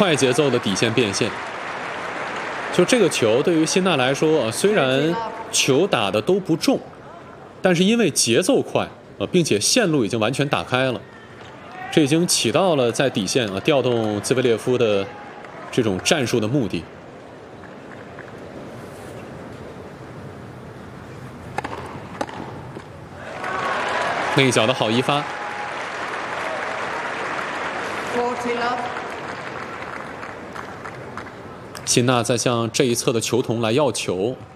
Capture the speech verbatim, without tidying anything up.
快节奏的底线变现。就这个球对于辛纳来说啊，虽然球打的都不重，但是因为节奏快啊，并且线路已经完全打开了，这已经起到了在底线啊调动兹维列夫的这种战术的目的。那一脚的好一发。辛纳在向这一侧的球童来要球，